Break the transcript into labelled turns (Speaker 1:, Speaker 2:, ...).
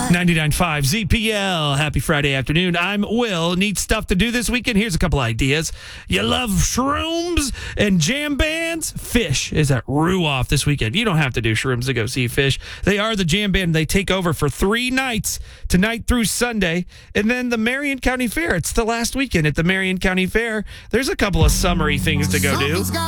Speaker 1: 99.5 ZPL. Happy Friday afternoon. I'm Will. Neat stuff to do this weekend. Here's a couple ideas. You love shrooms and jam bands? Fish is at Ruoff this weekend. You don't have to do shrooms to go see Fish. They are the jam band. They take over for 3 nights, tonight through Sunday. And then the Marion County Fair. It's the last weekend at the Marion County Fair. There's a couple of summery things to go do.